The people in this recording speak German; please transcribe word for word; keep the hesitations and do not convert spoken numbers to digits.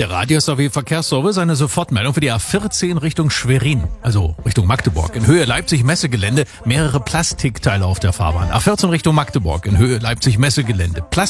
Der Radio-S A W-Verkehrsservice, eine Sofortmeldung für die A vierzehn Richtung Schwerin, also Richtung Magdeburg. In Höhe Leipzig-Messegelände mehrere Plastikteile auf der Fahrbahn. A vierzehn Richtung Magdeburg, in Höhe Leipzig-Messegelände. Plastik